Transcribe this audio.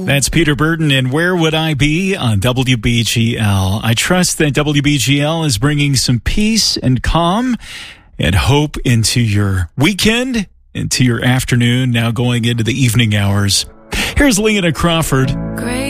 That's Peter Burton and Where Would I Be on WBGL. I trust that WBGL is bringing some peace and calm and hope into your weekend, into your afternoon, now going into the evening hours. Here's Leona Crawford.